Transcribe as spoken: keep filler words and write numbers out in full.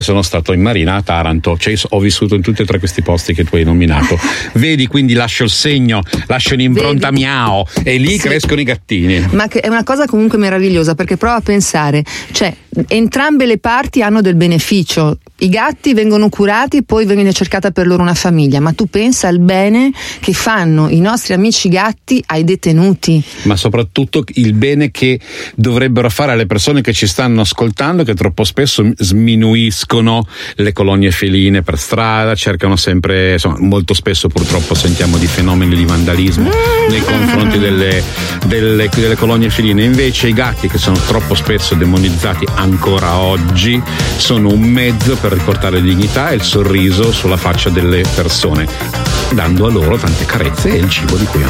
Sono stato in marina a Taranto, cioè ho vissuto in tutti e tre questi posti che tu hai nominato. Vedi, quindi lascio il segno, lascio un'impronta Vedi? miao e lì Sì. crescono i gattini. Ma che è una cosa comunque meravigliosa, perché prova a pensare, cioè entrambe le parti hanno del beneficio. I gatti vengono curati e poi viene cercata per loro una famiglia, ma tu pensa al bene che fanno i nostri amici gatti ai detenuti. Ma soprattutto il bene che dovrebbero fare alle persone che ci stanno ascoltando, che troppo spesso sminuiscono le colonie feline per strada, cercano sempre, insomma, molto spesso purtroppo sentiamo di fenomeni di vandalismo nei confronti delle, delle, delle colonie feline. Invece i gatti, che sono troppo spesso demonizzati ancora oggi, sono un mezzo per riportare dignità e il sorriso sulla faccia delle persone, dando a loro tante carezze e il cibo di cui hanno